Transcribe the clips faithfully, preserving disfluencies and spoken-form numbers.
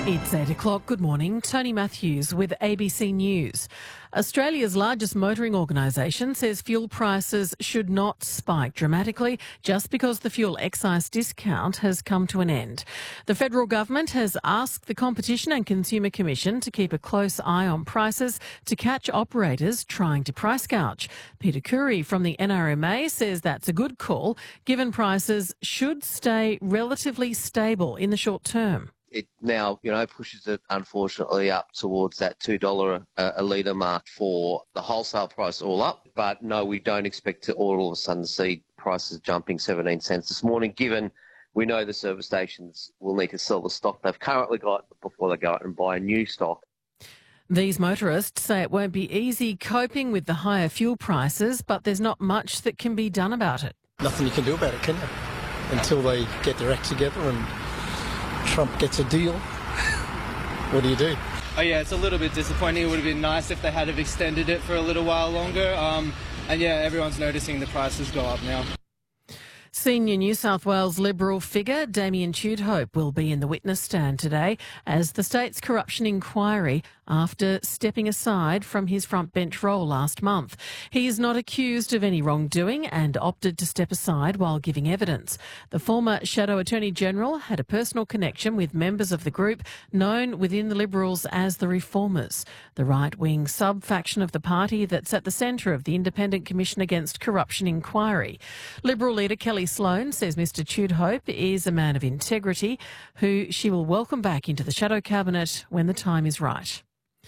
It's eight o'clock. Good morning. Tony Matthews with A B C News. Australia's largest motoring organisation says fuel prices should not spike dramatically just because the fuel excise discount has come to an end. The federal government has asked the Competition and Consumer Commission to keep a close eye on prices to catch operators trying to price gouge. Peter Curry from the N R M A says that's a good call, given prices should stay relatively stable in the short term. It now, you know, pushes it, unfortunately, up towards that two dollars a, a litre mark for the wholesale price all up. But no, we don't expect to all of a sudden see prices jumping seventeen cents this morning, given we know the service stations will need to sell the stock they've currently got before they go out and buy new stock. These motorists say it won't be easy coping with the higher fuel prices, but there's not much that can be done about it. Nothing you can do about it, can you? Until they get their act together and Trump gets a deal. What do you do? Oh yeah, it's a little bit disappointing. It would have been nice if they had have extended it for a little while longer. Um, and yeah, everyone's noticing the prices go up now. Senior New South Wales Liberal figure Damien Tudhope will be in the witness stand today as the state's corruption inquiry after stepping aside from his front bench role last month. He is not accused of any wrongdoing and opted to step aside while giving evidence. The former Shadow Attorney General had a personal connection with members of the group known within the Liberals as the Reformers, the right-wing sub-faction of the party that's at the centre of the Independent Commission Against Corruption inquiry. Liberal leader Kelly Sloan says Mr Tudhope is a man of integrity who she will welcome back into the Shadow Cabinet when the time is right.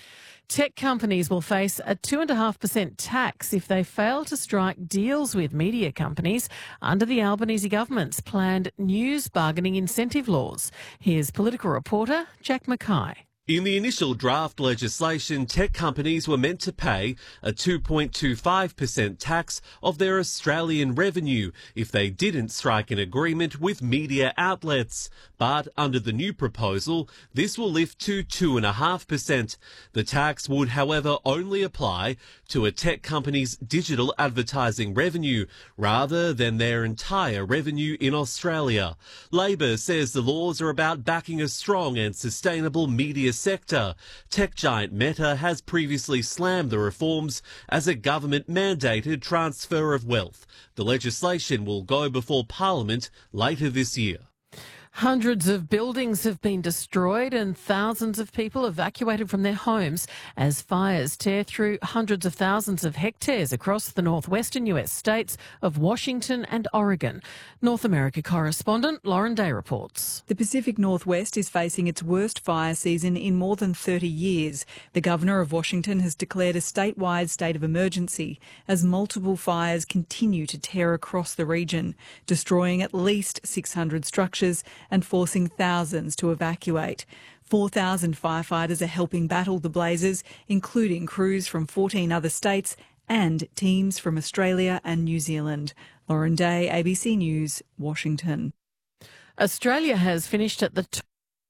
Tech companies will face a two point five percent tax if they fail to strike deals with media companies under the Albanese government's planned news bargaining incentive laws. Here's political reporter Jack Mackay. In the initial draft legislation, tech companies were meant to pay a two point two five percent tax of their Australian revenue if they didn't strike an agreement with media outlets. But under the new proposal, this will lift to two point five percent. The tax would, however, only apply to a tech company's digital advertising revenue rather than their entire revenue in Australia. Labor says the laws are about backing a strong and sustainable media sector. Tech giant Meta has previously slammed the reforms as a government-mandated transfer of wealth. The legislation will go before Parliament later this year. Hundreds of buildings have been destroyed and thousands of people evacuated from their homes as fires tear through hundreds of thousands of hectares across the northwestern U S states of Washington and Oregon. North America correspondent Lauren Day reports. The Pacific Northwest is facing its worst fire season in more than thirty years. The Governor of Washington has declared a statewide state of emergency as multiple fires continue to tear across the region, destroying at least six hundred structures and forcing thousands to evacuate. four thousand firefighters are helping battle the blazes, including crews from fourteen other states and teams from Australia and New Zealand. Lauren Day, A B C News, Washington. Australia has finished at the top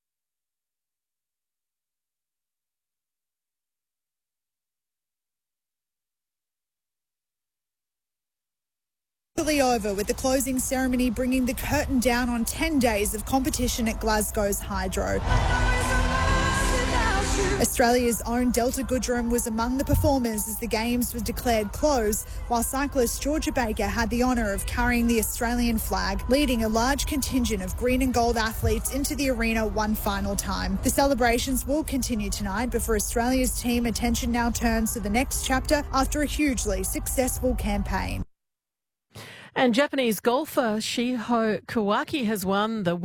over, with the closing ceremony bringing the curtain down on ten days of competition at Glasgow's Hydro. Australia's own Delta Goodrem was among the performers as the Games were declared closed, while cyclist Georgia Baker had the honour of carrying the Australian flag, leading a large contingent of green and gold athletes into the arena one final time. The celebrations will continue tonight, but for Australia's team, attention now turns to the next chapter after a hugely successful campaign. And Japanese golfer Shiho Kawaki has won the